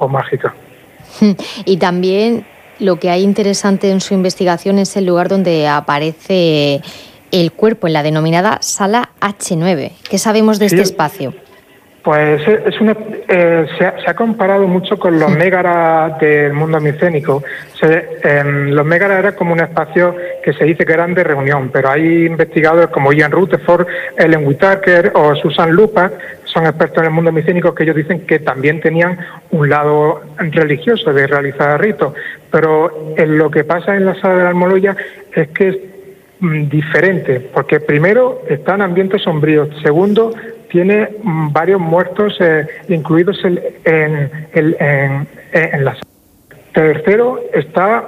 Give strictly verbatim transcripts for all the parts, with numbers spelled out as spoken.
o mágica. Y también lo que hay interesante en su investigación es el lugar donde aparece el cuerpo, en la denominada Sala hache nueve. ¿Qué sabemos de Sí, este espacio? Pues es una, eh, se, ha, se ha comparado mucho con los mégaras del mundo micénico. Se, eh, los mégaras era como un espacio que se dice que eran de reunión, pero hay investigadores como Ian Rutherford, Ellen Whitaker o Susan Lupa, son expertos en el mundo micénico, que ellos dicen que también tenían un lado religioso de realizar ritos. Pero en lo que pasa en la Sala de la Almoloya es que es mm, diferente, porque primero está en ambientes sombríos, segundo tiene varios muertos eh, incluidos en, en, en, en, en la sala. Tercero, está,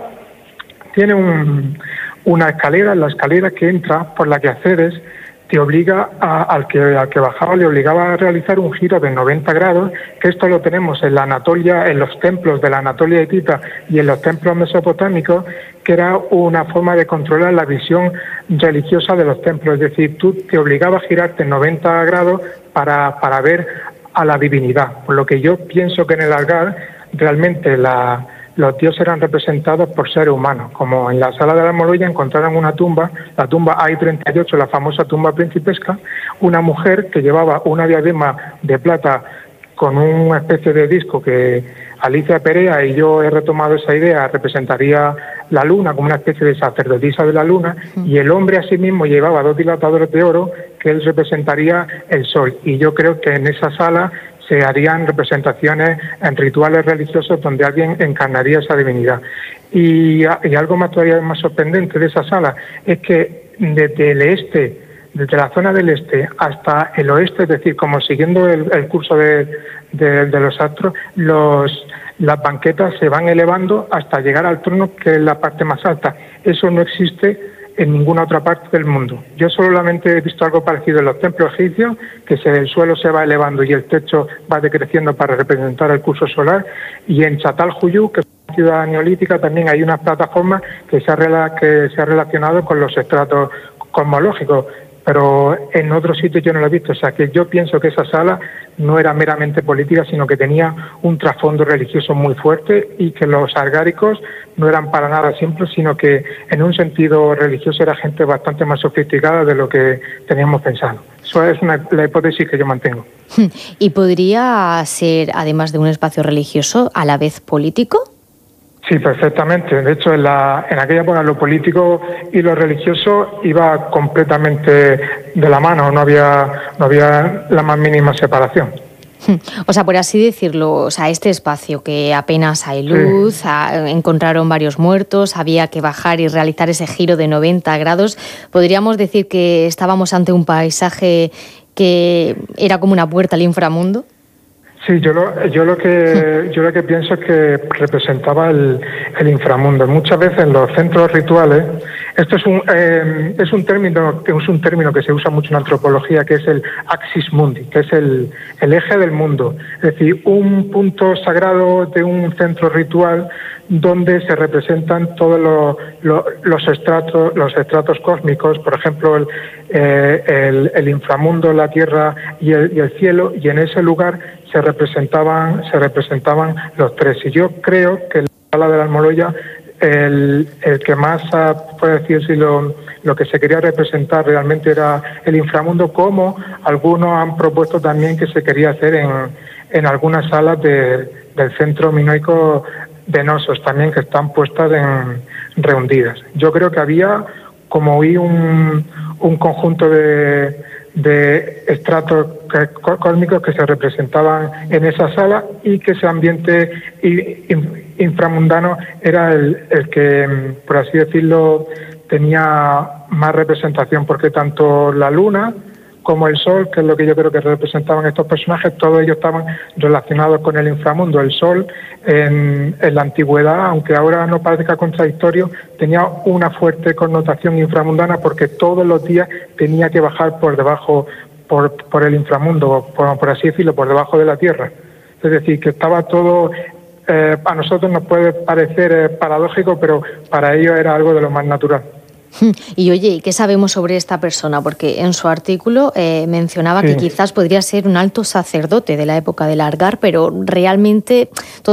tiene un, una escalera, la escalera que entra por la que accedes te obliga a, al, que, al que bajaba le obligaba a realizar un giro de noventa grados, que esto lo tenemos en la Anatolia, en los templos de la Anatolia hitita y en los templos mesopotámicos, que era una forma de controlar la visión religiosa de los templos, es decir, tú te obligaba a girarte noventa grados para, para ver a la divinidad, por lo que yo pienso que en el Algar realmente la... los dioses eran representados por seres humanos, como en la Sala de la Almoloya encontraron una tumba, la tumba A I treinta y ocho, la famosa tumba principesca, una mujer que llevaba una diadema de plata con una especie de disco que Alicia Perea, y yo he retomado esa idea, representaría la luna como una especie de sacerdotisa de la luna, y el hombre asimismo llevaba dos dilatadores de oro que él representaría el sol, y yo creo que en esa sala se harían representaciones en rituales religiosos donde alguien encarnaría esa divinidad. Y, y algo más todavía más sorprendente de esa sala es que desde el este, desde la zona del este hasta el oeste, es decir, como siguiendo el, el curso de, de, de los astros, los, las banquetas se van elevando hasta llegar al trono, que es la parte más alta. Eso no existe en ninguna otra parte del mundo. Yo solamente he visto algo parecido en los templos egipcios, que se, el suelo se va elevando y el techo va decreciendo para representar el curso solar, y en Çatalhöyük, que es una ciudad neolítica, también hay una plataforma que se ha, que se ha relacionado con los estratos cosmológicos, pero en otros sitios yo no lo he visto. O sea, que yo pienso que esa sala no era meramente política, sino que tenía un trasfondo religioso muy fuerte, y que los argáricos no eran para nada simples, sino que en un sentido religioso era gente bastante más sofisticada de lo que teníamos pensado. Eso es una, la hipótesis que yo mantengo. ¿Y podría ser, además de un espacio religioso, a la vez político? Sí, perfectamente. De hecho, en, la, en aquella época lo político y lo religioso iba completamente de la mano, no había, no había la más mínima separación. O sea, por así decirlo, o sea, este espacio que apenas hay luz, sí. a, encontraron varios muertos, había que bajar y realizar ese giro de noventa grados. ¿Podríamos decir que estábamos ante un paisaje que era como una puerta al inframundo? Sí, yo lo, yo lo que yo lo que pienso es que representaba el, el inframundo. Muchas veces en los centros rituales, esto es un eh, es un término es un término que se usa mucho en antropología, que es el axis mundi, que es el, el eje del mundo. Es decir, un punto sagrado de un centro ritual donde se representan todos los, los, los estratos los estratos cósmicos, por ejemplo el, eh, el, el inframundo, la tierra y el, y el cielo, y en ese lugar se representaban se representaban los tres. Y yo creo que en la Sala de la Almoloya el, el que más, puede decirse, lo, lo que se quería representar realmente era el inframundo, como algunos han propuesto también que se quería hacer en, en algunas salas de, del centro minoico de Knossos también, que están puestas en rehundidas. Yo creo que había como hoy un, un conjunto de, de estratos cósmicos que se representaban en esa sala, y que ese ambiente inframundano era el, el que, por así decirlo, tenía más representación, porque tanto la luna como el sol, que es lo que yo creo que representaban estos personajes, todos ellos estaban relacionados con el inframundo. El sol en, en la antigüedad, aunque ahora no parezca contradictorio, tenía una fuerte connotación inframundana, porque todos los días tenía que bajar por debajo, por, por el inframundo, por, por así decirlo, por debajo de la tierra. Es decir, que estaba todo, eh, a nosotros nos puede parecer eh, paradójico, pero para ellos era algo de lo más natural. Y oye, ¿qué sabemos sobre esta persona? Porque en su artículo eh, mencionaba sí. que quizás podría ser un alto sacerdote de la época del Algar, pero realmente